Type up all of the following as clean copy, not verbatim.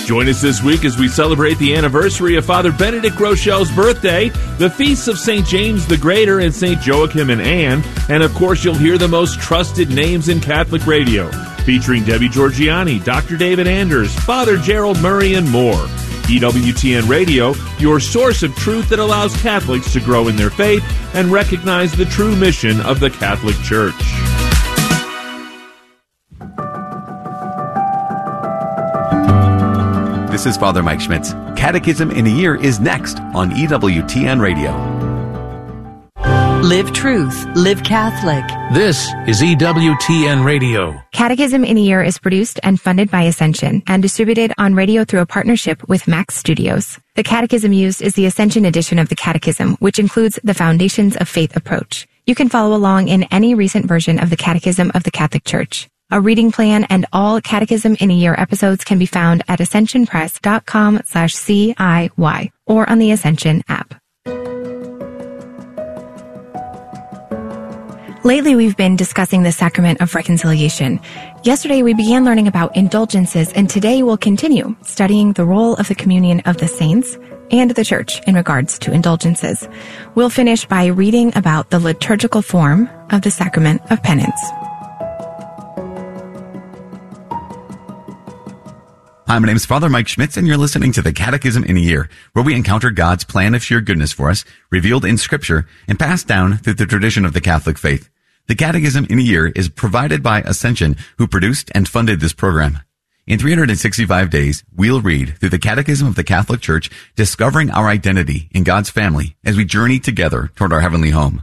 Join us this week as we celebrate the anniversary of Father Benedict Rochelle's birthday, the feasts of St. James the Greater and St. Joachim and Anne, and of course you'll hear the most trusted names in Catholic radio, featuring Debbie Georgianni, Dr. David Anders, Father Gerald Murray, and more. EWTN Radio, your source of truth that allows Catholics to grow in their faith and recognize the true mission of the Catholic Church. This is Father Mike Schmitz. Catechism in a Year is next on EWTN Radio. Live truth. Live Catholic. This is EWTN Radio. Catechism in a Year is produced and funded by Ascension and distributed on radio through a partnership with Max Studios. The catechism used is the Ascension edition of the Catechism, which includes the Foundations of Faith approach. You can follow along in any recent version of the Catechism of the Catholic Church. A reading plan and all Catechism in a Year episodes can be found at ascensionpress.com/CIY or on the Ascension app. Lately, we've been discussing the sacrament of reconciliation. Yesterday, we began learning about indulgences, and today we'll continue studying the role of the communion of the saints and the Church in regards to indulgences. We'll finish by reading about the liturgical form of the sacrament of penance. Hi, my name is Father Mike Schmitz, and you're listening to the Catechism in a Year, where we encounter God's plan of sheer goodness for us, revealed in Scripture, and passed down through the tradition of the Catholic faith. The Catechism in a Year is provided by Ascension, who produced and funded this program. In 365 days, we'll read through the Catechism of the Catholic Church, discovering our identity in God's family as we journey together toward our heavenly home.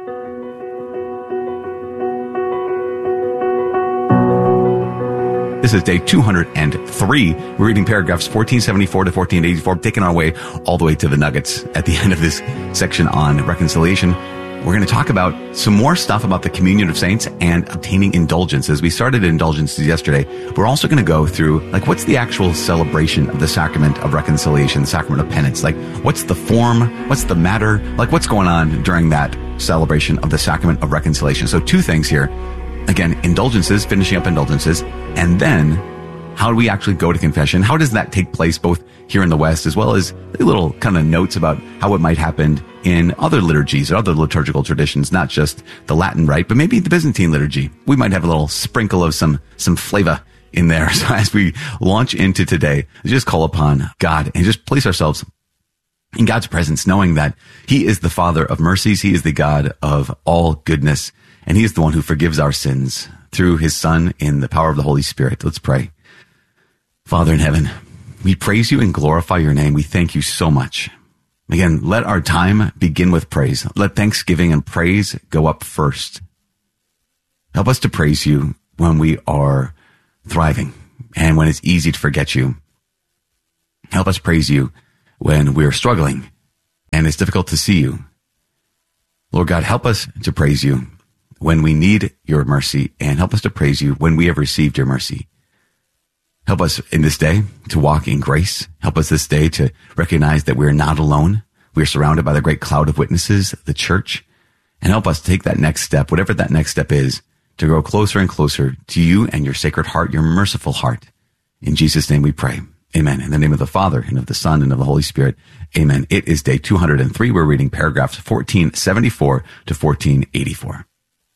This is day 203. We're reading paragraphs 1474 to 1484, taking our way all the way to the nuggets at the end of this section on reconciliation. We're going to talk about some more stuff about the communion of saints and obtaining indulgences. We started indulgences yesterday. We're also going to go through, what's the actual celebration of the sacrament of reconciliation, the sacrament of penance? What's the form? What's the matter? What's going on during that celebration of the sacrament of reconciliation? So 2 things here. Again, indulgences, finishing up indulgences, and then how do we actually go to confession? How does that take place both here in the West as well as little kind of notes about how it might happen in other liturgies or other liturgical traditions, not just the Latin rite, but maybe the Byzantine liturgy. We might have a little sprinkle of some flavor in there. So as we launch into today, just call upon God and just place ourselves in God's presence, knowing that He is the Father of mercies. He is the God of all goodness. And He is the one who forgives our sins through His Son in the power of the Holy Spirit. Let's pray. Father in heaven, we praise You and glorify Your name. We thank You so much. Again, let our time begin with praise. Let thanksgiving and praise go up first. Help us to praise You when we are thriving and when it's easy to forget You. Help us praise You when we're struggling and it's difficult to see You. Lord God, help us to praise You when we need Your mercy, and help us to praise You when we have received Your mercy. Help us in this day to walk in grace. Help us this day to recognize that we are not alone. We are surrounded by the great cloud of witnesses, the Church, and help us take that next step, whatever that next step is, to grow closer and closer to You and Your Sacred Heart, Your merciful heart. In Jesus' name we pray. Amen. In the name of the Father, and of the Son, and of the Holy Spirit. Amen. It is day 203. We're reading paragraphs 1474 to 1484.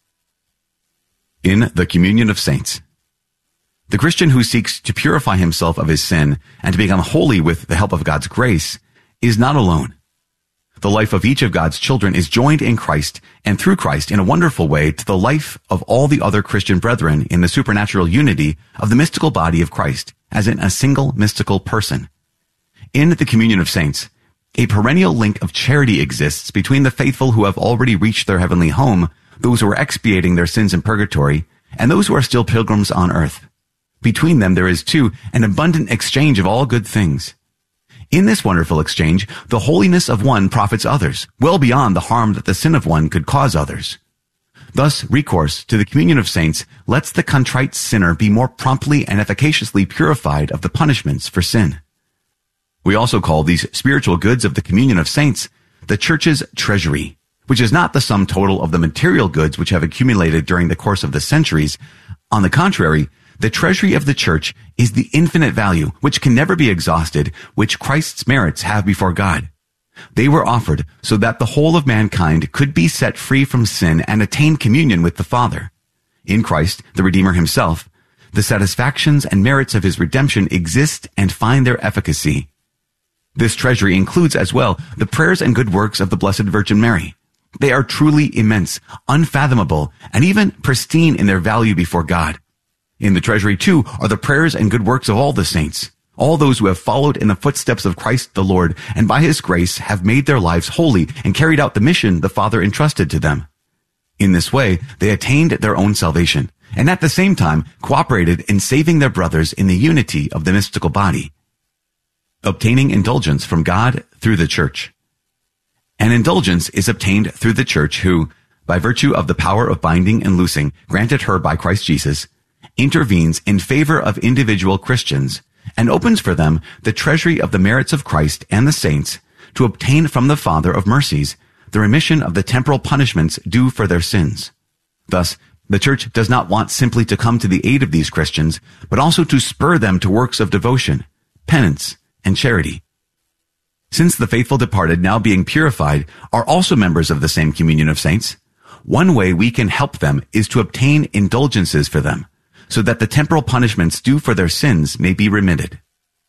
In the communion of saints, the Christian who seeks to purify himself of his sin and to become holy with the help of God's grace is not alone. The life of each of God's children is joined in Christ and through Christ in a wonderful way to the life of all the other Christian brethren in the supernatural unity of the mystical body of Christ, as in a single mystical person. In the communion of saints, a perennial link of charity exists between the faithful who have already reached their heavenly home, those who are expiating their sins in purgatory, and those who are still pilgrims on earth. Between them there is, too, an abundant exchange of all good things. In this wonderful exchange, the holiness of one profits others, well beyond the harm that the sin of one could cause others. Thus, recourse to the communion of saints lets the contrite sinner be more promptly and efficaciously purified of the punishments for sin. We also call these spiritual goods of the communion of saints the Church's treasury, which is not the sum total of the material goods which have accumulated during the course of the centuries. On the contrary, the treasury of the church is the infinite value, which can never be exhausted, which Christ's merits have before God. They were offered so that the whole of mankind could be set free from sin and attain communion with the Father. In Christ, the Redeemer himself, the satisfactions and merits of his redemption exist and find their efficacy. This treasury includes as well the prayers and good works of the Blessed Virgin Mary. They are truly immense, unfathomable, and even pristine in their value before God. In the treasury, too, are the prayers and good works of all the saints, all those who have followed in the footsteps of Christ the Lord, and by his grace have made their lives holy and carried out the mission the Father entrusted to them. In this way, they attained their own salvation, and at the same time cooperated in saving their brothers in the unity of the mystical body. Obtaining indulgence from God through the Church. An indulgence is obtained through the Church who, by virtue of the power of binding and loosing granted her by Christ Jesus, intervenes in favor of individual Christians and opens for them the treasury of the merits of Christ and the saints to obtain from the Father of mercies the remission of the temporal punishments due for their sins. Thus, the Church does not want simply to come to the aid of these Christians, but also to spur them to works of devotion, penance, and charity. Since the faithful departed, now being purified, are also members of the same communion of saints, one way we can help them is to obtain indulgences for them, so that the temporal punishments due for their sins may be remitted.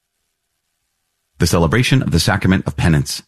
The celebration of the sacrament of penance.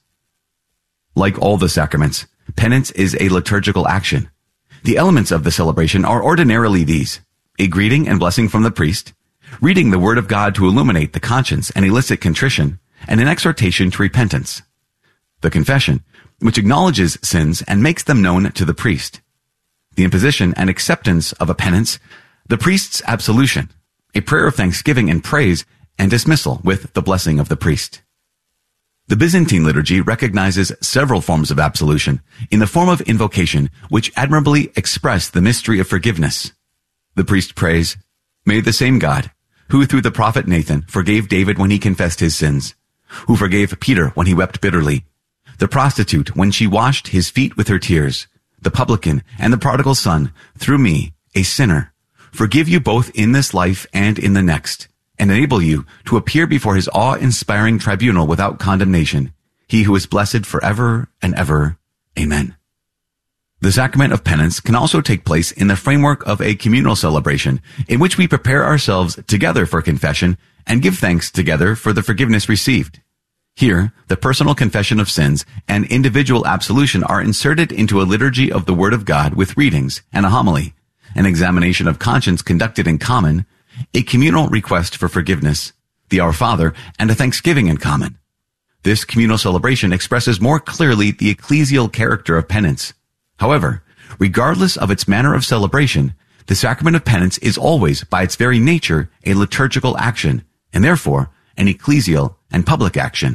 Like all the sacraments, penance is a liturgical action. The elements of the celebration are ordinarily these: a greeting and blessing from the priest, reading the word of God to illuminate the conscience and elicit contrition, and an exhortation to repentance. The confession, which acknowledges sins and makes them known to the priest. The imposition and acceptance of a penance, the priest's absolution, a prayer of thanksgiving and praise, and dismissal with the blessing of the priest. The Byzantine liturgy recognizes several forms of absolution in the form of invocation, which admirably express the mystery of forgiveness. The priest prays, "May the same God, who through the prophet Nathan forgave David when he confessed his sins, who forgave Peter when he wept bitterly, the prostitute when she washed his feet with her tears, the publican and the prodigal son, through me, a sinner, forgive you both in this life and in the next, and enable you to appear before his awe-inspiring tribunal without condemnation, he who is blessed forever and ever. Amen." The sacrament of penance can also take place in the framework of a communal celebration in which we prepare ourselves together for confession and give thanks together for the forgiveness received. Here, the personal confession of sins and individual absolution are inserted into a liturgy of the Word of God with readings and a homily, an examination of conscience conducted in common, a communal request for forgiveness, the Our Father, and a thanksgiving in common. This communal celebration expresses more clearly the ecclesial character of penance. However, regardless of its manner of celebration, the sacrament of penance is always, by its very nature, a liturgical action, and therefore an ecclesial and public action.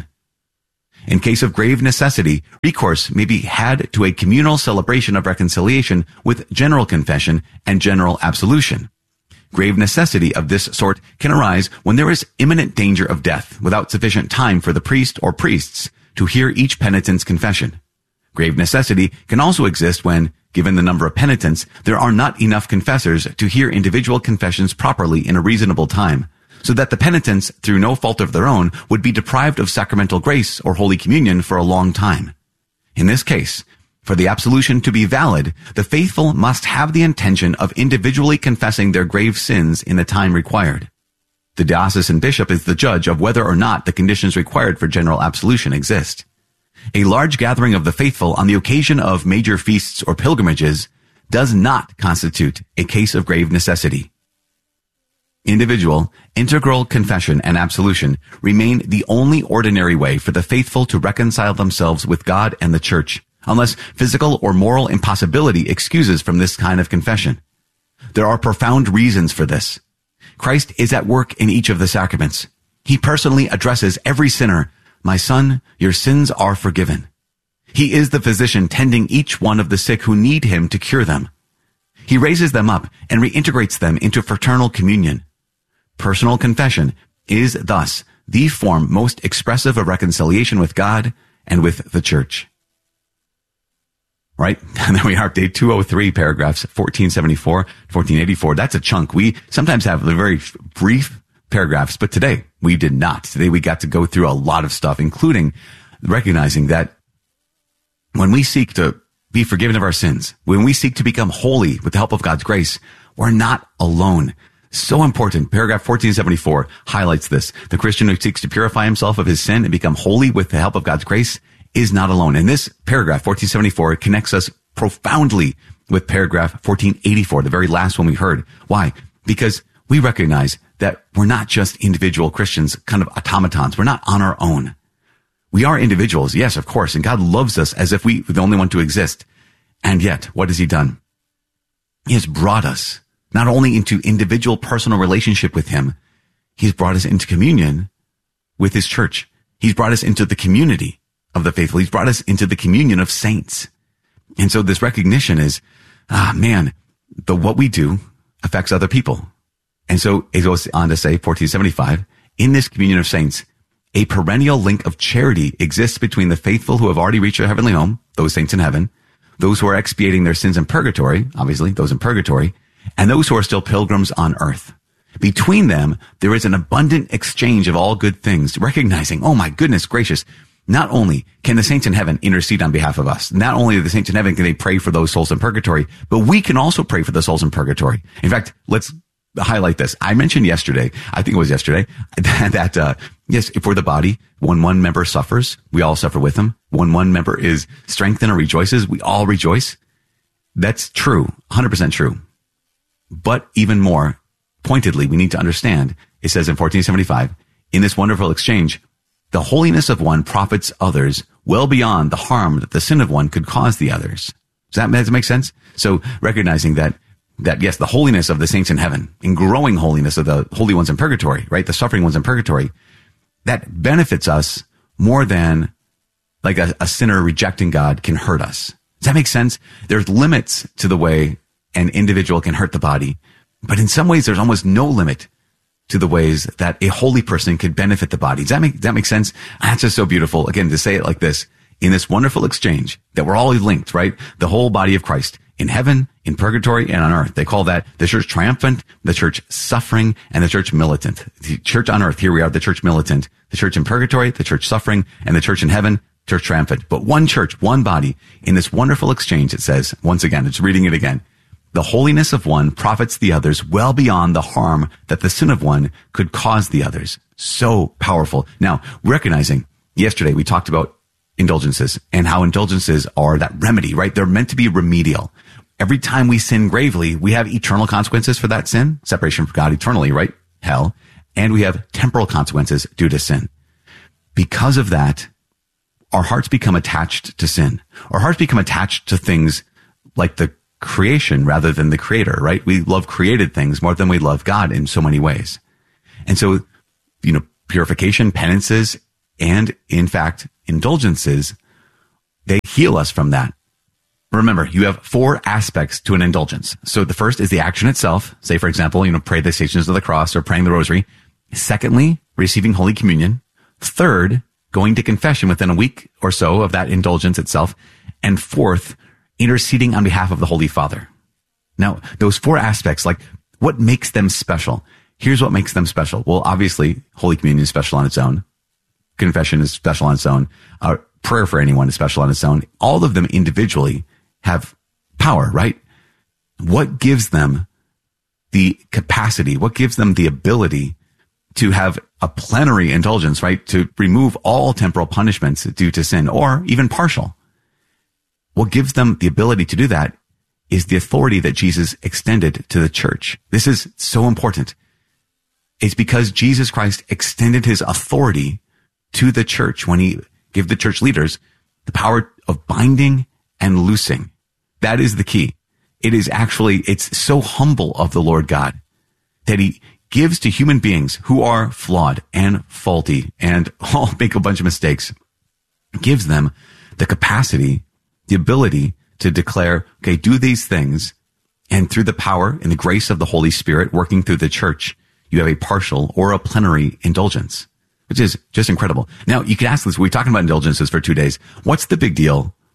In case of grave necessity, recourse may be had to a communal celebration of reconciliation with general confession and general absolution. Grave necessity of this sort can arise when there is imminent danger of death without sufficient time for the priest or priests to hear each penitent's confession. Grave necessity can also exist when, given the number of penitents, there are not enough confessors to hear individual confessions properly in a reasonable time, so that the penitents, through no fault of their own, would be deprived of sacramental grace or Holy Communion for a long time. In this case, for the absolution to be valid, the faithful must have the intention of individually confessing their grave sins in the time required. The diocesan bishop is the judge of whether or not the conditions required for general absolution exist. A large gathering of the faithful on the occasion of major feasts or pilgrimages does not constitute a case of grave necessity. Individual, integral confession and absolution remain the only ordinary way for the faithful to reconcile themselves with God and the Church, unless physical or moral impossibility excuses from this kind of confession. There are profound reasons for this. Christ is at work in each of the sacraments. He personally addresses every sinner, "My son, your sins are forgiven." He is the physician tending each one of the sick who need him to cure them. He raises them up and reintegrates them into fraternal communion. Personal confession is thus the form most expressive of reconciliation with God and with the Church. right? And then we are day 203, paragraphs 1474, 1484. That's a chunk. We sometimes have very brief paragraphs, but today we did not. Today we got to go through a lot of stuff, including recognizing that when we seek to be forgiven of our sins, when we seek to become holy with the help of God's grace, we're not alone. So important. Paragraph 1474 highlights this. The Christian who seeks to purify himself of his sin and become holy with the help of God's grace is not alone. And this paragraph, 1474, connects us profoundly with paragraph 1484, the very last one we heard. Why? Because we recognize that we're not just individual Christians, kind of automatons. We're not on our own. We are individuals, yes, of course, and God loves us as if we were the only one to exist. And yet, what has he done? He has brought us not only into individual personal relationship with him, he's brought us into communion with his church. He's brought us into the community of the faithful. He's brought us into the communion of saints. And so this recognition is, what we do affects other people. And so it goes on to say, 1475, in this communion of saints, a perennial link of charity exists between the faithful who have already reached their heavenly home, those saints in heaven, those who are expiating their sins in purgatory, obviously those in purgatory, and those who are still pilgrims on earth. Between them, there is an abundant exchange of all good things, recognizing, oh my goodness gracious, not only can the saints in heaven intercede on behalf of us, not only the saints in heaven can they pray for those souls in purgatory, but we can also pray for the souls in purgatory. In fact, let's highlight this. I mentioned yesterday, I think it was yesterday, that yes, if we're the body, when one member suffers, we all suffer with him. When one member is strengthened or rejoices, we all rejoice. That's true, 100% true. But even more pointedly, we need to understand, it says in 1475, in this wonderful exchange, the holiness of one profits others well beyond the harm that the sin of one could cause the others. Does that make sense? So recognizing that yes, the holiness of the saints in heaven, and growing holiness of the holy ones in purgatory, right? The suffering ones in purgatory, that benefits us more than like a sinner rejecting God can hurt us. Does that make sense? There's limits to the way an individual can hurt the body, but in some ways there's almost no limit to the ways that a holy person could benefit the body. Does that make sense? That's just so beautiful. Again, to say it like this, in this wonderful exchange that we're all linked, right? The whole body of Christ in heaven, in purgatory, and on earth. They call that the church triumphant, the church suffering, and the church militant. The church on earth, here we are, the church militant, the church in purgatory, the church suffering, and the church in heaven, church triumphant. But one church, one body, in this wonderful exchange, it says, once again, it's reading it again, the holiness of one profits the others well beyond the harm that the sin of one could cause the others. So powerful. Now, recognizing, yesterday we talked about indulgences and how indulgences are that remedy, right? They're meant to be remedial. Every time we sin gravely, we have eternal consequences for that sin, separation from God eternally, right? Hell. And we have temporal consequences due to sin. Because of that, our hearts become attached to sin. Our hearts become attached to things like the creation rather than the creator, right? We love created things more than we love God in so many ways. And so, purification, penances, and in fact, indulgences, they heal us from that. Remember, you have 4 aspects to an indulgence. So the first is the action itself. Say, for example, pray the Stations of the Cross or praying the Rosary. Secondly, receiving Holy Communion. Third, going to confession within a week or so of that indulgence itself. And fourth, interceding on behalf of the Holy Father. Now, those 4 aspects, like what makes them special? Here's what makes them special. Well, obviously, Holy Communion is special on its own. Confession is special on its own. Prayer for anyone is special on its own. All of them individually have power, right? What gives them the capacity? What gives them the ability to have a plenary indulgence, right? To remove all temporal punishments due to sin or even partial. What gives them the ability to do that is the authority that Jesus extended to the church. This is so important. It's because Jesus Christ extended his authority to the church when he gave the church leaders the power of binding and loosing. That is the key. It's so humble of the Lord God that he gives to human beings who are flawed and faulty and all make a bunch of mistakes, gives them the capacity, the ability to declare, okay, do these things. And through the power and the grace of the Holy Spirit working through the church, you have a partial or a plenary indulgence, which is just incredible. Now, you can ask this. We're talking about indulgences for 2 days. What's the big deal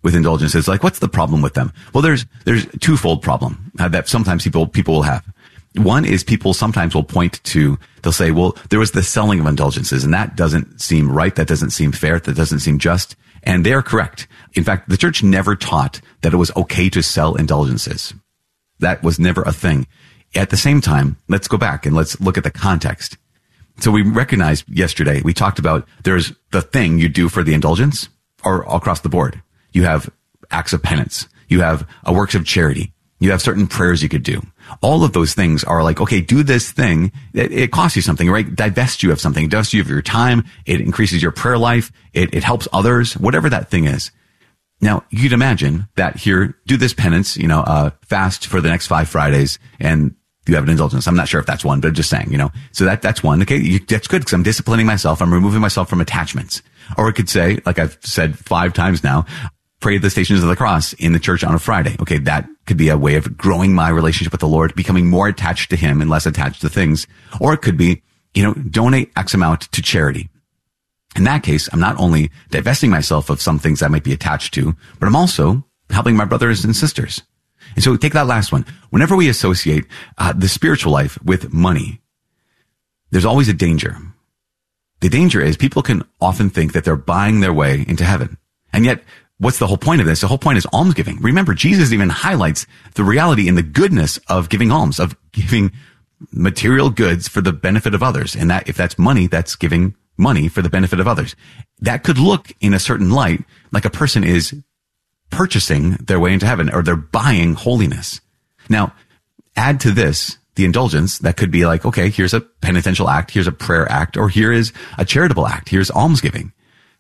with indulgences. Like, what's the problem with them? Well, there's twofold problem that sometimes people will have. One is people sometimes will point to, they'll say, well, there was the selling of indulgences, and that doesn't seem right. That doesn't seem fair. That doesn't seem just. And they're correct. In fact, the church never taught that it was okay to sell indulgences. That was never a thing. At the same time, let's go back and let's look at the context. So we recognized yesterday, we talked about there's the thing you do for the indulgence, or across the board. You have acts of penance. You have works of charity. You have certain prayers you could do. All of those things are like, okay, do this thing. It costs you something, right? Divest you of something. It divests you of your time. It increases your prayer life. It helps others, whatever that thing is. Now, you'd imagine that here, do this penance, fast for the next 5 Fridays, and you have an indulgence. I'm not sure if that's one, but just saying, so that's one. Okay. That's good because I'm disciplining myself. I'm removing myself from attachments. Or it could say, like I've said 5 times now, pray the Stations of the Cross in the church on a Friday. Okay. That could be a way of growing my relationship with the Lord, becoming more attached to him and less attached to things. Or it could be, donate X amount to charity. In that case, I'm not only divesting myself of some things I might be attached to, but I'm also helping my brothers and sisters. And so take that last one. Whenever we associate the spiritual life with money, there's always a danger. The danger is people can often think that they're buying their way into heaven. And yet, what's the whole point of this? The whole point is almsgiving. Remember, Jesus even highlights the reality and the goodness of giving alms, of giving material goods for the benefit of others. And that if that's money, that's giving money for the benefit of others. That could look in a certain light like a person is purchasing their way into heaven, or they're buying holiness. Now, add to this the indulgence that could be like, okay, here's a penitential act, here's a prayer act, or here is a charitable act, here's almsgiving.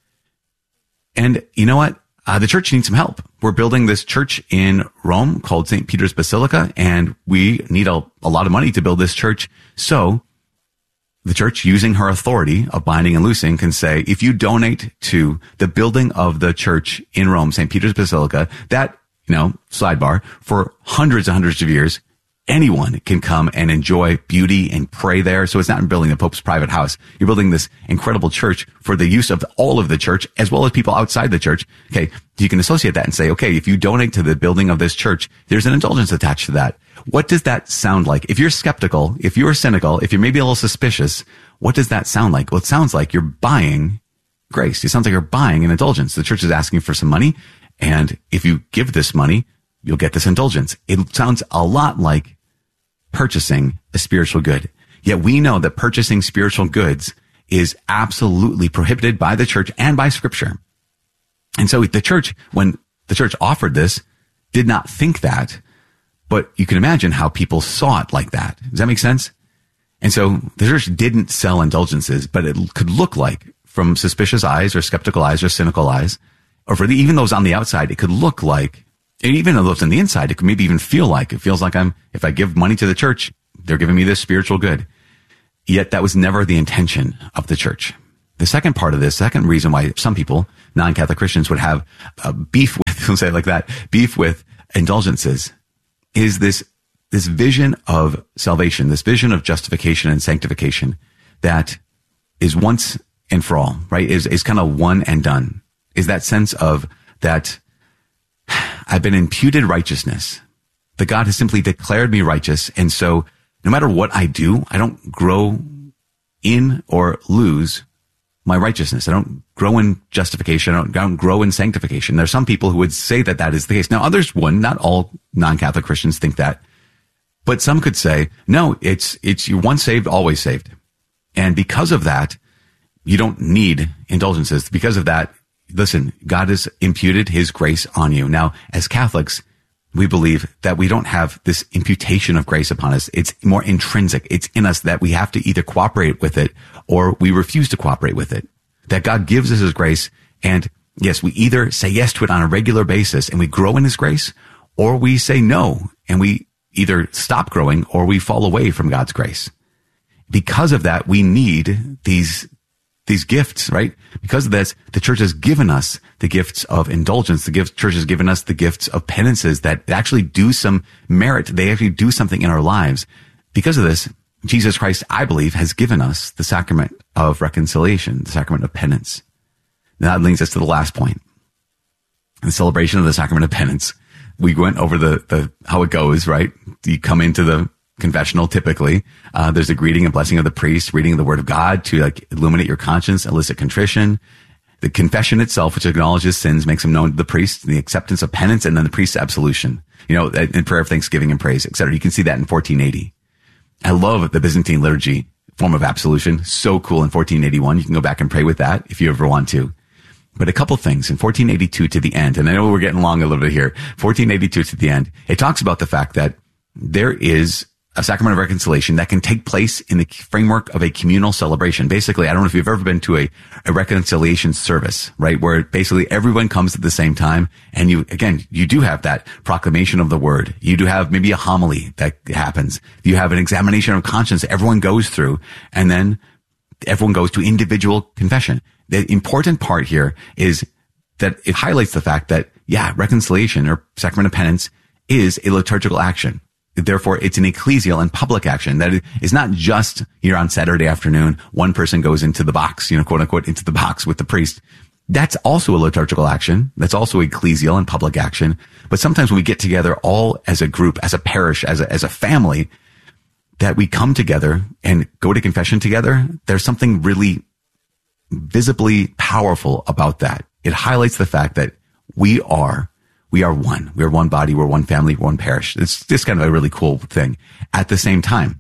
And you know what? The church needs some help. We're building this church in Rome called St. Peter's Basilica, and we need a lot of money to build this church. So the church, using her authority of binding and loosing, can say, if you donate to the building of the church in Rome, St. Peter's Basilica, that, sidebar, for hundreds and hundreds of years, anyone can come and enjoy beauty and pray there. So it's not building the Pope's private house. You're building this incredible church for the use of all of the church, as well as people outside the church. Okay, you can associate that and say, okay, if you donate to the building of this church, there's an indulgence attached to that. What does that sound like? If you're skeptical, if you're cynical, if you're maybe a little suspicious, what does that sound like? Well, it sounds like you're buying grace. It sounds like you're buying an indulgence. The church is asking for some money, and if you give this money, you'll get this indulgence. It sounds a lot like purchasing a spiritual good. Yet we know that purchasing spiritual goods is absolutely prohibited by the church and by Scripture. And so the church, when the church offered this, did not think that, but you can imagine how people saw it like that. Does that make sense? And so the church didn't sell indulgences, but it could look like, from suspicious eyes or skeptical eyes or cynical eyes, or for even those on the outside, it could look like, and even those on the inside, it could maybe even feel like, it feels like if I give money to the church, they're giving me this spiritual good. Yet that was never the intention of the church. The second part of this, second reason why some people, non-Catholic Christians, would have beef with, we'll say it like that, beef with indulgences, is this vision of salvation, this vision of justification and sanctification that is once and for all, right? Is kind of one and done. Is that sense of that I've been imputed righteousness, that God has simply declared me righteous. And so no matter what I do, I don't grow in or lose my righteousness. I don't grow in justification. I don't grow in sanctification. There's some people who would say that that is the case. Now, others wouldn't. Not all non-Catholic Christians think that. But some could say, no, it's you're once saved, always saved. And because of that, you don't need indulgences. Because of that, listen, God has imputed his grace on you. Now, as Catholics, we believe that we don't have this imputation of grace upon us. It's more intrinsic. It's in us that we have to either cooperate with it or we refuse to cooperate with it. That God gives us his grace, and yes, we either say yes to it on a regular basis and we grow in his grace, or we say no and we either stop growing or we fall away from God's grace. Because of that, we need these gifts, right? Because of this, the church has given us the gifts of indulgence. The church has given us the gifts of penances that actually do some merit. They actually do something in our lives. Because of this, Jesus Christ, I believe, has given us the sacrament of reconciliation, the sacrament of penance. Now that leads us to the last point. the celebration of the sacrament of penance. We went over the how it goes, right? You come into the confessional typically. There's a greeting and blessing of the priest, reading the word of God to like illuminate your conscience, elicit contrition. The confession itself, which acknowledges sins, makes them known to the priest, the acceptance of penance, and then the priest's absolution, in prayer of thanksgiving and praise, etc. You can see that in 1480. I love the Byzantine liturgy form of absolution. So cool in 1481. You can go back and pray with that if you ever want to. But a couple things in 1482 to the end, and I know we're getting long a little bit here, 1482 to the end, it talks about the fact that there is a sacrament of reconciliation that can take place in the framework of a communal celebration. Basically, I don't know if you've ever been to a reconciliation service, right? Where basically everyone comes at the same time. And you do have that proclamation of the word. You do have maybe a homily that happens. You have an examination of conscience that everyone goes through. And then everyone goes to individual confession. The important part here is that it highlights the fact that, reconciliation or sacrament of penance is a liturgical action. Therefore, it's an ecclesial and public action that is not just here on Saturday afternoon, one person goes into the box, quote unquote, into the box with the priest. That's also a liturgical action. That's also ecclesial and public action. But sometimes when we get together all as a group, as a parish, as a family, that we come together and go to confession together, there's something really visibly powerful about that. It highlights the fact that we are one. We are one body. We're one family. We're one parish. It's just kind of a really cool thing. At the same time,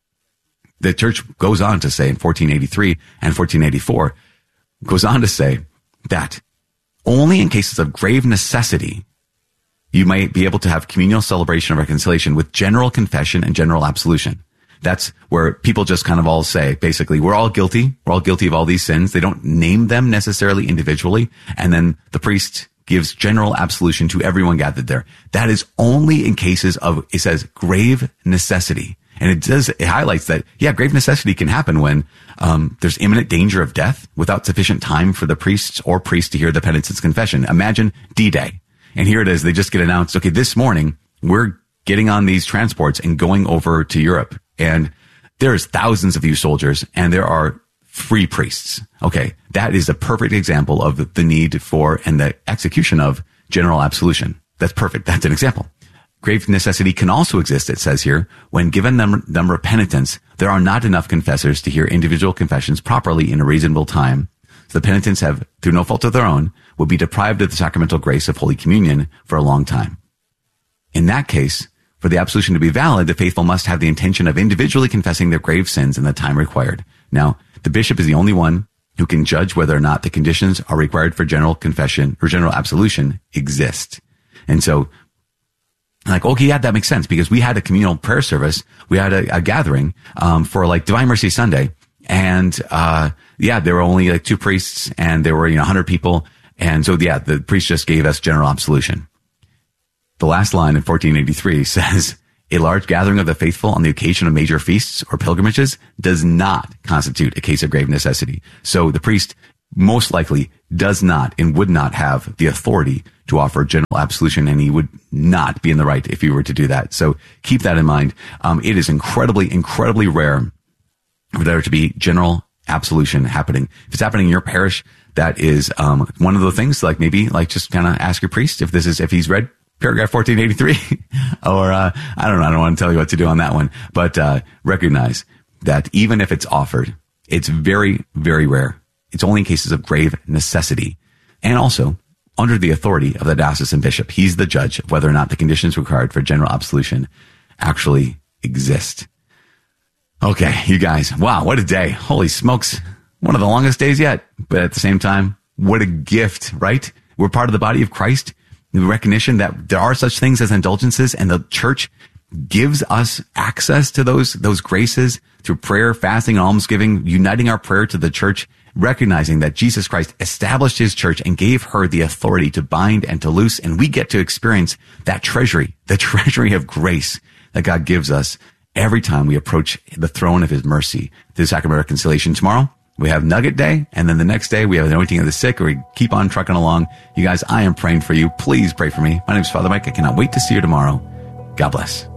the church goes on to say in 1483 and 1484, goes on to say that only in cases of grave necessity, you might be able to have communal celebration of reconciliation with general confession and general absolution. That's where people just kind of all say, basically, we're all guilty. We're all guilty of all these sins. They don't name them necessarily individually. And then the priest gives general absolution to everyone gathered there. That is only in cases of, it says, grave necessity. And it highlights that, grave necessity can happen when there's imminent danger of death without sufficient time for the priest to hear the penitent's confession. Imagine D-Day. And here it is. They just get announced, okay, this morning, we're getting on these transports and going over to Europe. And there's thousands of you soldiers, and there are free priests. Okay, that is a perfect example of the need for and the execution of general absolution. That's perfect. That's an example. Grave necessity can also exist, it says here, when given the number of penitents, there are not enough confessors to hear individual confessions properly in a reasonable time. So the penitents have, through no fault of their own, will be deprived of the sacramental grace of Holy Communion for a long time. In that case, for the absolution to be valid, the faithful must have the intention of individually confessing their grave sins in the time required. Now, the bishop is the only one who can judge whether or not the conditions are required for general confession or general absolution exist. And so, that makes sense, because we had a communal prayer service. We had a gathering, for Divine Mercy Sunday. And, there were only 2 priests, and there were, 100 people. And so, the priest just gave us general absolution. The last line in 1483 says, a large gathering of the faithful on the occasion of major feasts or pilgrimages does not constitute a case of grave necessity. So the priest most likely does not and would not have the authority to offer general absolution, and he would not be in the right if he were to do that. So keep that in mind. It is incredibly, incredibly rare for there to be general absolution happening. If it's happening in your parish, that is one of the things, just kind of ask your priest if he's read paragraph 1483 or I don't want to tell you what to do on that one, but recognize that even if it's offered, it's very, very rare. It's only in cases of grave necessity, and also under the authority of the diocesan bishop. He's the judge of whether or not the conditions required for general absolution actually exist. Okay, you guys, wow, what a day. Holy smokes. One of the longest days yet, but at the same time, what a gift, right? We're part of the body of Christ. The recognition that there are such things as indulgences, and the church gives us access to those graces through prayer, fasting, and almsgiving, uniting our prayer to the church, recognizing that Jesus Christ established his church and gave her the authority to bind and to loose, and we get to experience that treasury, the treasury of grace that God gives us every time we approach the throne of his mercy through the sacrament of reconciliation. Tomorrow, we have Nugget Day, and then the next day we have the anointing of the sick, or we keep on trucking along. You guys, I am praying for you. Please pray for me. My name is Father Mike. I cannot wait to see you tomorrow. God bless.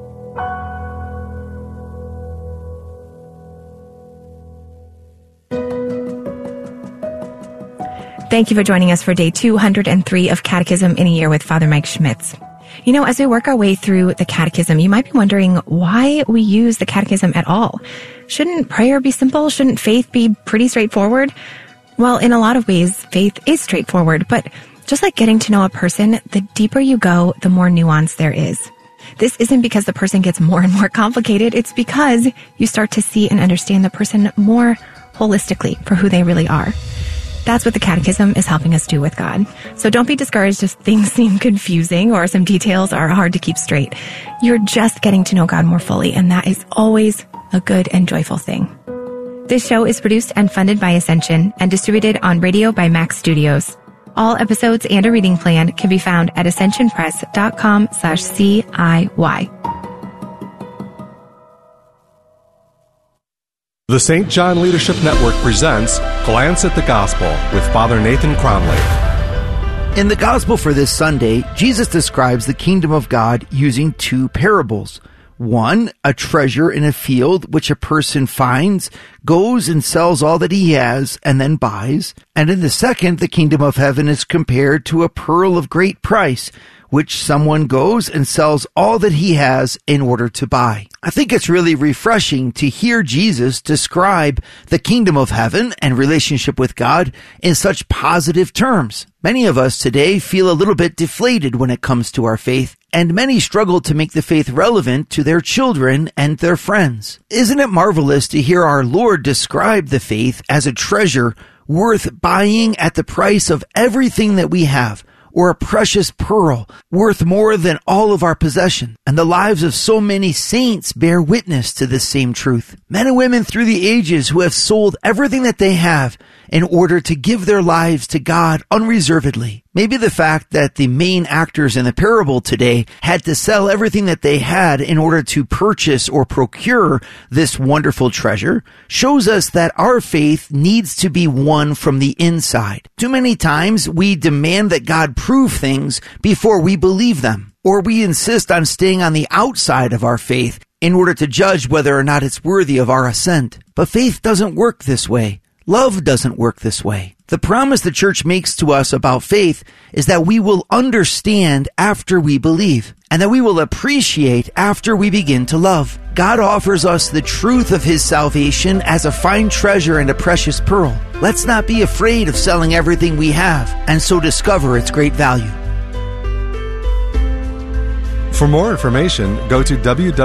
Thank you for joining us for day 203 of Catechism in a Year with Father Mike Schmitz. You know, as we work our way through the Catechism, you might be wondering why we use the Catechism at all. Shouldn't prayer be simple? Shouldn't faith be pretty straightforward? Well, in a lot of ways, faith is straightforward, but just like getting to know a person, the deeper you go, the more nuance there is. This isn't because the person gets more and more complicated. It's because you start to see and understand the person more holistically for who they really are. That's what the Catechism is helping us do with God. So don't be discouraged if things seem confusing or some details are hard to keep straight. You're just getting to know God more fully, and that is always a good and joyful thing. This show is produced and funded by Ascension and distributed on radio by Max Studios. All episodes and a reading plan can be found at ascensionpress.com/CIY. The St. John Leadership Network presents Glance at the Gospel with Father Nathan Cromley. In the Gospel for this Sunday, Jesus describes the kingdom of God using two parables. One, a treasure in a field which a person finds, goes and sells all that he has, and then buys. And in the second, the kingdom of heaven is compared to a pearl of great price, which someone goes and sells all that he has in order to buy. I think it's really refreshing to hear Jesus describe the kingdom of heaven and relationship with God in such positive terms. Many of us today feel a little bit deflated when it comes to our faith, and many struggle to make the faith relevant to their children and their friends. Isn't it marvelous to hear our Lord describe the faith as a treasure worth buying at the price of everything that we have, or a precious pearl worth more than all of our possession? And the lives of so many saints bear witness to this same truth. Men and women through the ages who have sold everything that they have in order to give their lives to God unreservedly. Maybe the fact that the main actors in the parable today had to sell everything that they had in order to purchase or procure this wonderful treasure shows us that our faith needs to be won from the inside. Too many times we demand that God prove things before we believe them, or we insist on staying on the outside of our faith in order to judge whether or not it's worthy of our assent. But faith doesn't work this way. Love doesn't work this way. The promise the church makes to us about faith is that we will understand after we believe, and that we will appreciate after we begin to love. God offers us the truth of His salvation as a fine treasure and a precious pearl. Let's not be afraid of selling everything we have, and so discover its great value. For more information, go to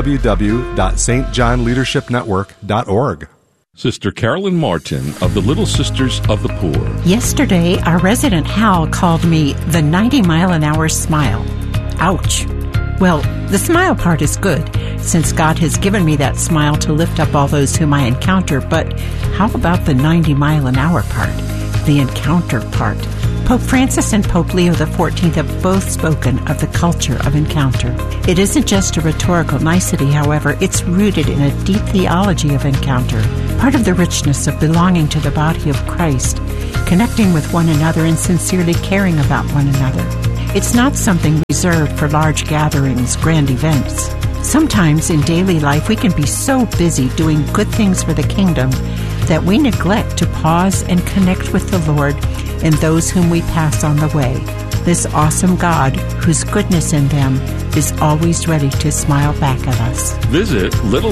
www.stjohnleadershipnetwork.org. Sister Carolyn Martin of the Little Sisters of the Poor. Yesterday, our resident Hal called me the 90-mile-an-hour smile. Ouch. Well, the smile part is good, since God has given me that smile to lift up all those whom I encounter, but how about the 90-mile-an-hour part? The encounter part. Pope Francis and Pope Leo XIV have both spoken of the culture of encounter. It isn't just a rhetorical nicety, however, it's rooted in a deep theology of encounter, part of the richness of belonging to the body of Christ, connecting with one another and sincerely caring about one another. It's not something reserved for large gatherings, grand events. Sometimes in daily life we can be so busy doing good things for the kingdom that we neglect to pause and connect with the Lord and those whom we pass on the way. This awesome God, whose goodness in them is always ready to smile back at us. Visit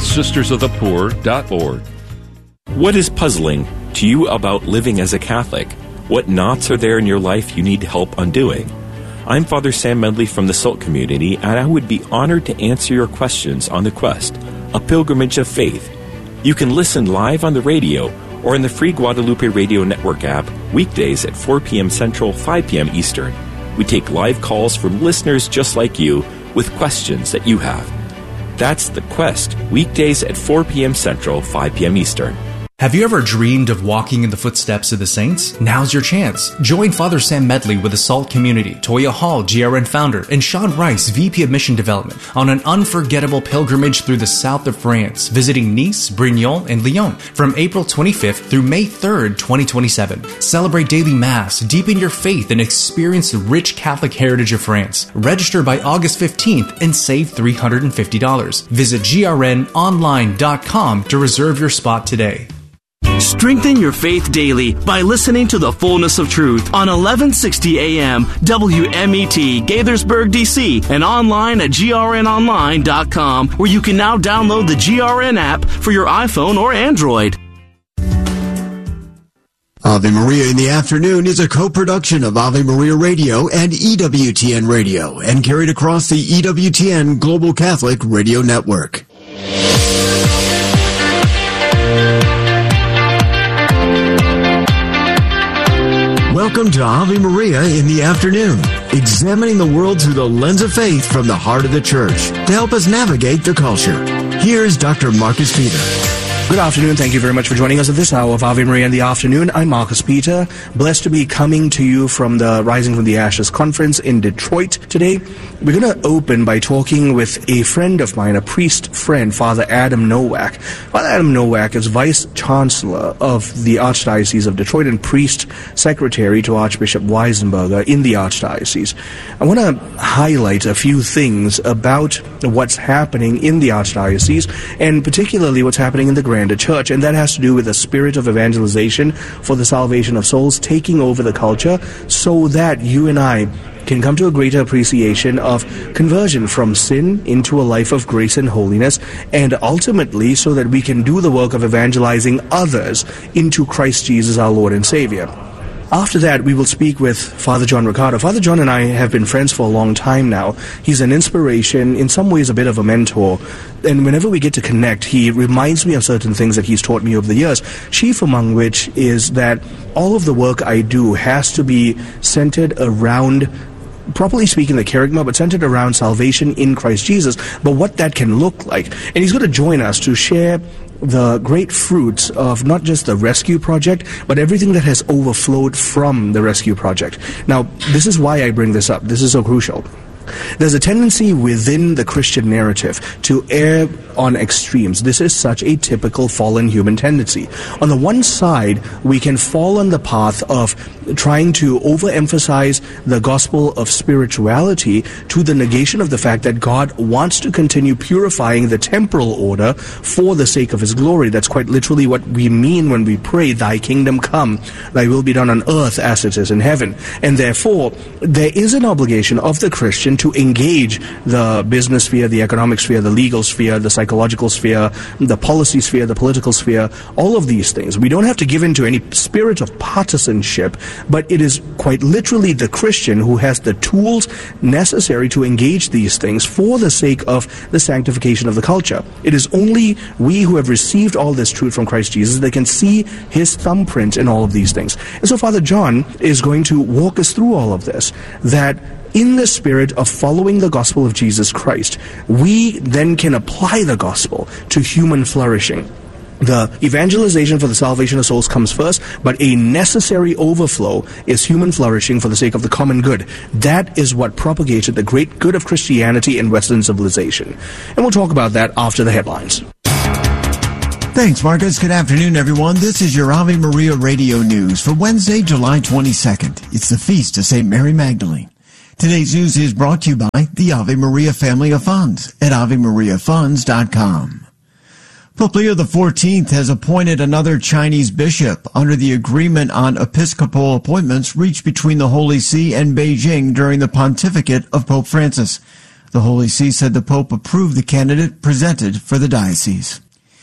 littlesistersofthepoor.org. What is puzzling to you about living as a Catholic? What knots are there in your life you need help undoing? I'm Father Sam Medley from the SALT community, and I would be honored to answer your questions on The Quest, a pilgrimage of faith. You can listen live on the radio or in the free Guadalupe Radio Network app weekdays at 4 p.m. Central, 5 p.m. Eastern. We take live calls from listeners just like you with questions that you have. That's The Quest, weekdays at 4 p.m. Central, 5 p.m. Eastern. Have you ever dreamed of walking in the footsteps of the saints? Now's your chance. Join Father Sam Medley with the SALT community, Toya Hall, GRN founder, and Sean Rice, VP of Mission Development, on an unforgettable pilgrimage through the south of France, visiting Nice, Brignoles, and Lyon from April 25th through May 3rd, 2027. Celebrate daily Mass, deepen your faith, and experience the rich Catholic heritage of France. Register by August 15th and save $350. Visit grnonline.com to reserve your spot today. Strengthen your faith daily by listening to The Fullness of Truth on 1160 AM WMET Gaithersburg, D.C. and online at grnonline.com, where you can now download the GRN app for your iPhone or Android. Ave Maria in the Afternoon is a co-production of Ave Maria Radio and EWTN Radio and carried across the EWTN Global Catholic Radio Network. Welcome to Ave Maria in the Afternoon, examining the world through the lens of faith from the heart of the Church to help us navigate the culture. Here's Dr. Marcus Peter. Good afternoon. Thank you very much for joining us at this hour of Ave Maria in the Afternoon. I'm Marcus Peter, blessed to be coming to you from the Rising from the Ashes conference in Detroit today. We're going to open by talking with a friend of mine, a priest friend, Father Adam Nowak. Father Adam Nowak is Vice Chancellor of the Archdiocese of Detroit and Priest Secretary to Archbishop Weisenberger in the Archdiocese. I want to highlight a few things about what's happening in the Archdiocese and particularly what's happening in the Grand Church, and that has to do with the spirit of evangelization for the salvation of souls taking over the culture so that you and I can come to a greater appreciation of conversion from sin into a life of grace and holiness, and ultimately so that we can do the work of evangelizing others into Christ Jesus our Lord and Savior. After that, we will speak with Father John Ricardo. Father John and I have been friends for a long time now. He's an inspiration, in some ways a bit of a mentor. And whenever we get to connect, he reminds me of certain things that he's taught me over the years, chief among which is that all of the work I do has to be centered around, properly speaking, the kerygma, but centered around salvation in Christ Jesus, but what that can look like. And he's going to join us to share the great fruits of not just the Rescue Project, but everything that has overflowed from the Rescue Project. Now, this is why I bring this up. This is so crucial. There's a tendency within the Christian narrative to err on extremes. This is such a typical fallen human tendency. On the one side, we can fall on the path of trying to overemphasize the gospel of spirituality to the negation of the fact that God wants to continue purifying the temporal order for the sake of His glory. That's quite literally what we mean when we pray, "Thy kingdom come, thy will be done on earth as it is in heaven." And therefore, there is an obligation of the Christian to engage the business sphere, the economic sphere, the legal sphere, the psychological sphere, the policy sphere, the political sphere, all of these things. We don't have to give in to any spirit of partisanship, but it is quite literally the Christian who has the tools necessary to engage these things for the sake of the sanctification of the culture. It is only we who have received all this truth from Christ Jesus that can see His thumbprint in all of these things. And so Father John is going to walk us through all of this, that in the spirit of following the gospel of Jesus Christ, we then can apply the gospel to human flourishing. The evangelization for the salvation of souls comes first, but a necessary overflow is human flourishing for the sake of the common good. That is what propagated the great good of Christianity in Western civilization. And we'll talk about that after the headlines. Thanks, Marcus. Good afternoon, everyone. This is your Ave Maria Radio News for Wednesday, July 22nd. It's the feast of St. Mary Magdalene. Today's news is brought to you by the Ave Maria Family of Funds at AveMariaFunds.com. Pope Leo XIV has appointed another Chinese bishop under the agreement on episcopal appointments reached between the Holy See and Beijing during the pontificate of Pope Francis. The Holy See said the Pope approved the candidate presented for the diocese.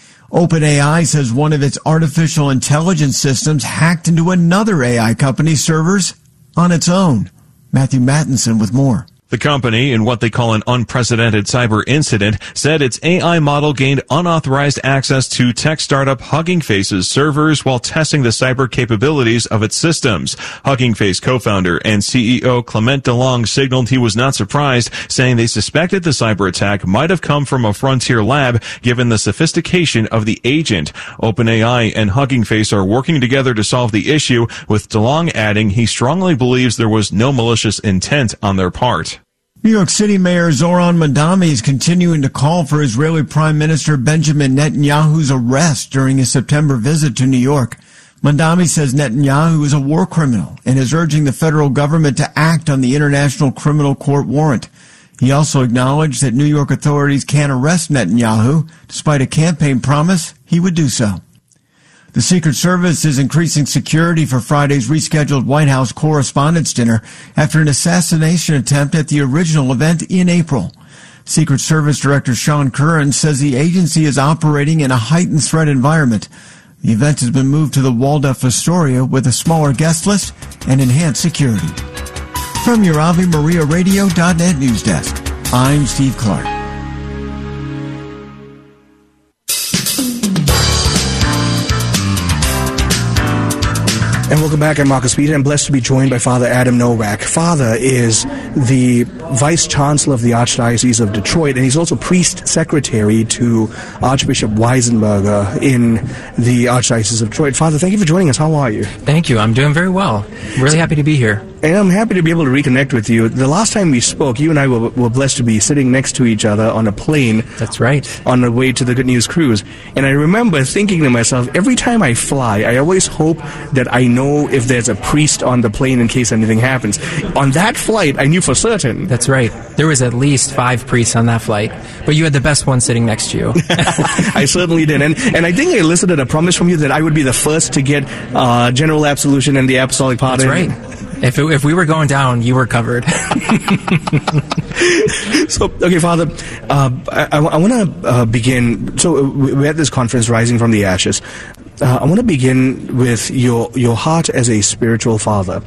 OpenAI says one of its artificial intelligence systems hacked into another AI company's servers on its own. Matthew Mattinson with more. The company, in what they call an unprecedented cyber incident, said its AI model gained unauthorized access to tech startup Hugging Face's servers while testing the cyber capabilities of its systems. Hugging Face co-founder and CEO Clement DeLong signaled he was not surprised, saying they suspected the cyber attack might have come from a frontier lab given the sophistication of the agent. OpenAI and Hugging Face are working together to solve the issue, with DeLong adding he strongly believes there was no malicious intent on their part. New York City Mayor Zoran Mandami is continuing to call for Israeli Prime Minister Benjamin Netanyahu's arrest during his September visit to New York. Mandami says Netanyahu is a war criminal and is urging the federal government to act on the International Criminal Court warrant. He also acknowledged that New York authorities can't arrest Netanyahu, despite a campaign promise he would do so. The Secret Service is increasing security for Friday's rescheduled White House Correspondents' Dinner after an assassination attempt at the original event in April. Secret Service Director Sean Curran says the agency is operating in a heightened threat environment. The event has been moved to the Waldorf Astoria with a smaller guest list and enhanced security. From your AveMariaRadio.net news desk, I'm Steve Clark. And welcome back. I'm Marcus Peter. I'm blessed to be joined by Father Adam Nowak. Father is the Vice Chancellor of the Archdiocese of Detroit, and he's also Priest Secretary to Archbishop Weisenberger in the Archdiocese of Detroit. Father, thank you for joining us. How are you? Thank you. I'm doing very well. Really happy to be here. And I'm happy to be able to reconnect with you. The last time we spoke, you and I were blessed to be sitting next to each other on a plane. That's right. On the way to the Good News Cruise. And I remember thinking to myself, every time I fly, I always hope that I know if there's a priest on the plane in case anything happens. On that flight, I knew for certain. That's right. There was at least 5 priests on that flight. But you had the best one sitting next to you. I certainly did. And I think I elicited a promise from you that I would be the first to get general absolution and the apostolic pardon. That's right. If we were going down, you were covered. So, okay, Father, I want to begin. So, we're at this conference, Rising from the Ashes. I want to begin with your heart as a spiritual father.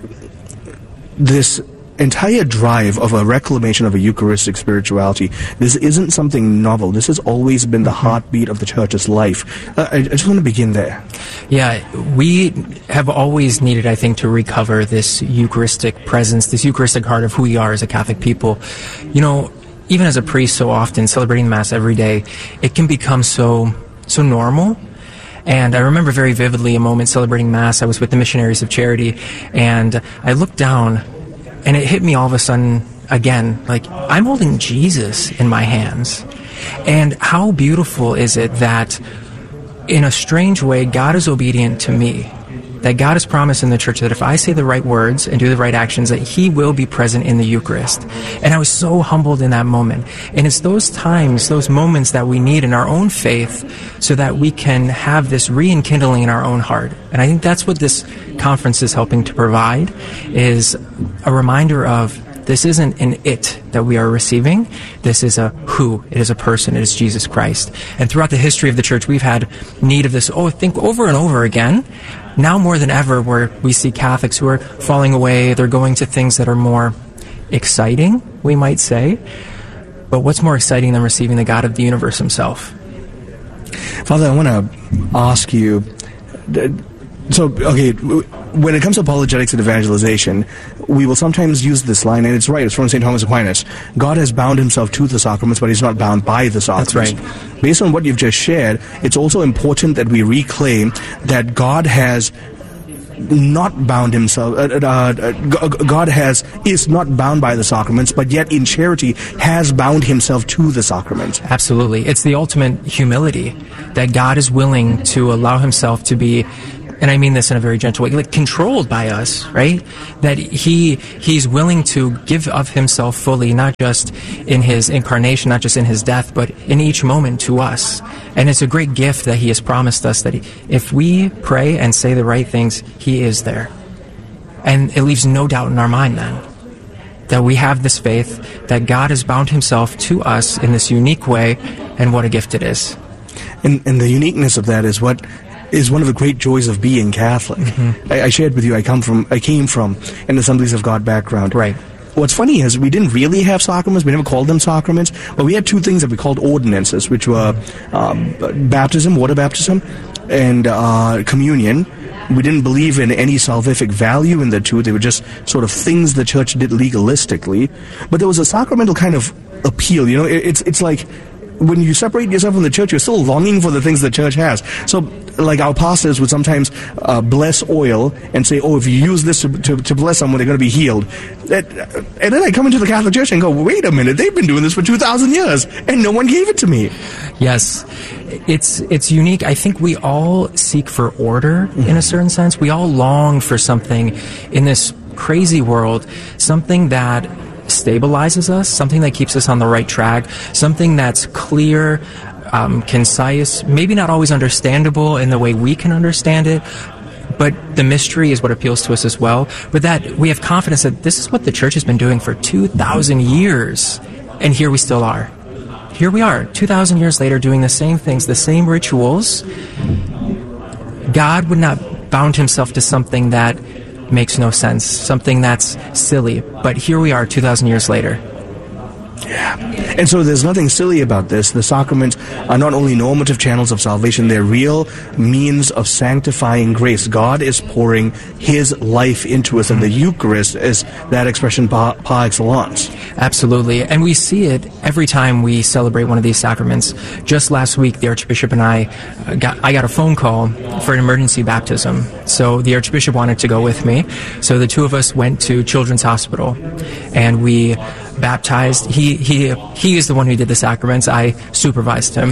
This entire drive of a reclamation of a Eucharistic spirituality, this isn't something novel. This has always been the heartbeat of the Church's life. I just want to begin there. Yeah, we have always needed, I think, to recover this Eucharistic presence, this Eucharistic heart of who we are as a Catholic people. You know, even as a priest, so often celebrating the Mass every day, it can become so normal. And I remember very vividly a moment celebrating Mass. I was with the Missionaries of Charity, and I looked down, and it hit me all of a sudden again, like, I'm holding Jesus in my hands. And how beautiful is it that, in a strange way, God is obedient to me. That God has promised in the Church that if I say the right words and do the right actions, that He will be present in the Eucharist. And I was so humbled in that moment. And it's those times, those moments that we need in our own faith so that we can have this re-enkindling in our own heart. And I think that's what this conference is helping to provide, is a reminder of this isn't an it that we are receiving. This is a who. It is a person. It is Jesus Christ. And throughout the history of the Church, we've had need of this, I think, over and over again. Now more than ever, where we see Catholics who are falling away, they're going to things that are more exciting, we might say. But what's more exciting than receiving the God of the universe Himself? Father, I want to ask you, so, okay, when it comes to apologetics and evangelization, we will sometimes use this line, and it's right, it's from St. Thomas Aquinas. God has bound Himself to the sacraments, but He's not bound by the sacraments. That's right. Based on what you've just shared, it's also important that we reclaim that God has not bound Himself, God is not bound by the sacraments, but yet in charity has bound Himself to the sacraments. Absolutely. It's the ultimate humility, that God is willing to allow Himself to be, and I mean this in a very gentle way, like controlled by us, right? That He's willing to give of Himself fully, not just in His incarnation, not just in His death, but in each moment to us. And it's a great gift that He has promised us, that if we pray and say the right things, He is there. And it leaves no doubt in our mind then that we have this faith that God has bound Himself to us in this unique way, and what a gift it is. And the uniqueness of that is what is one of the great joys of being Catholic. Mm-hmm. I shared with you, I came from an Assemblies of God background. Right. What's funny is we didn't really have sacraments. We never called them sacraments, but we had two things that we called ordinances, which were baptism, water baptism, and communion. We didn't believe in any salvific value in the two. They were just sort of things the Church did legalistically. But there was a sacramental kind of appeal. You know, it's like when you separate yourself from the Church, you're still longing for the things the Church has. So, like, our pastors would sometimes bless oil and say, oh, if you use this to bless someone, they're going to be healed. And then I come into the Catholic Church and go, wait a minute, they've been doing this for 2,000 years, and no one gave it to me. Yes. It's unique. I think we all seek for order in a certain sense. We all long for something in this crazy world, something that stabilizes us, something that keeps us on the right track, something that's clear, concise, maybe not always understandable in the way we can understand it, but the mystery is what appeals to us as well. But that we have confidence that this is what the church has been doing for 2,000 years, and here we still are. Here we are, 2,000 years later, doing the same things, the same rituals. God would not bound himself to something that makes no sense, something that's silly. But here we are 2,000 years later. Yeah. And so there's nothing silly about this. The sacraments are not only normative channels of salvation, they're real means of sanctifying grace. God is pouring his life into us, and the Eucharist is that expression par excellence. Absolutely. And we see it every time we celebrate one of these sacraments. Just last week, the Archbishop and I got a phone call for an emergency baptism. So the Archbishop wanted to go with me. So the two of us went to Children's Hospital, and we baptized. He is the one who did the sacraments. I supervised him.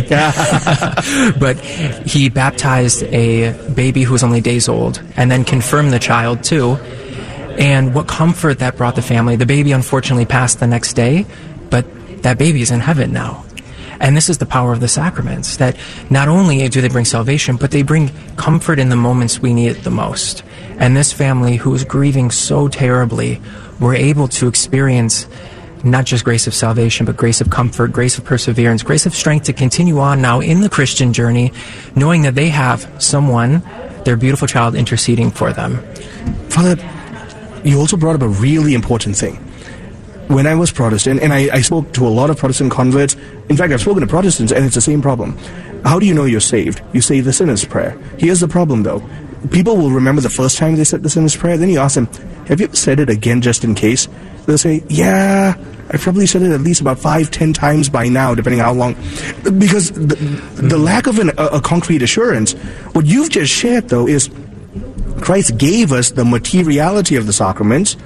But he baptized a baby who was only days old, and then confirmed the child too. And what comfort that brought the family. The baby unfortunately passed the next day, but that baby is in heaven now. And this is the power of the sacraments, that not only do they bring salvation, but they bring comfort in the moments we need it the most. And this family, who was grieving so terribly, were able to experience not just grace of salvation, but grace of comfort, grace of perseverance, grace of strength to continue on now in the Christian journey, knowing that they have someone, their beautiful child, interceding for them. Father, you also brought up a really important thing. When I was Protestant, and I spoke to a lot of Protestant converts, in fact, I've spoken to Protestants, and it's the same problem. How do you know you're saved? You say the sinner's prayer. Here's the problem, though. People will remember the first time they said the sinner's prayer, then you ask them, have you said it again just in case? They'll say, yeah, I probably said it at least about 5-10 times by now, depending how long. Because the lack of a concrete assurance, what you've just shared, though, is Christ gave us the materiality of the sacraments,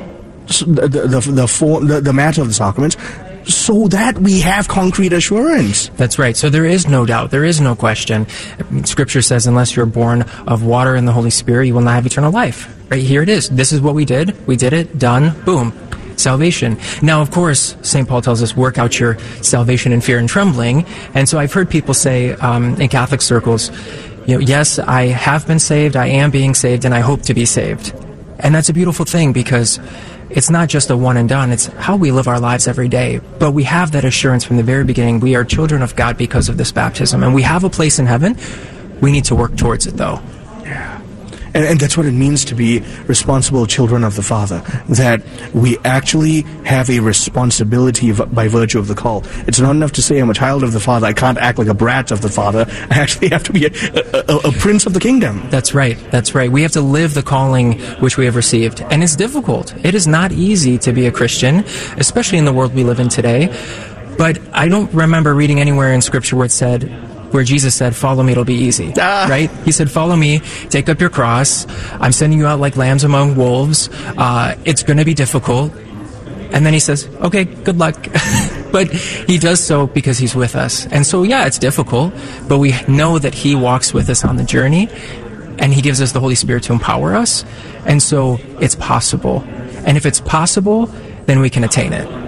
the matter of the sacraments, so that we have concrete assurance. That's right. So there is no doubt. There is no question. Scripture says, unless you're born of water and the Holy Spirit, you will not have eternal life. Right here it is. This is what we did. We did it. Done. Boom. Salvation. Now, of course, St. Paul tells us, work out your salvation in fear and trembling. And so I've heard people say in Catholic circles, yes, I have been saved, I am being saved, and I hope to be saved. And that's a beautiful thing, because it's not just a one and done, it's how we live our lives every day. But we have that assurance from the very beginning. We are children of God because of this baptism, and we have a place in heaven. We need to work towards it, though. Yeah. And that's what it means to be responsible children of the Father, that we actually have a responsibility by virtue of the call. It's not enough to say I'm a child of the Father. I can't act like a brat of the Father. I actually have to be a prince of the kingdom. That's right. That's right. We have to live the calling which we have received. And it's difficult. It is not easy to be a Christian, especially in the world we live in today. But I don't remember reading anywhere in Scripture where Jesus said, follow me, it'll be easy. Right? He said, follow me, take up your cross. I'm sending you out like lambs among wolves. It's going to be difficult. And then he says, okay, good luck. But he does so because he's with us. And so, yeah, it's difficult, but we know that he walks with us on the journey, and he gives us the Holy Spirit to empower us. And so it's possible. And if it's possible, then we can attain it.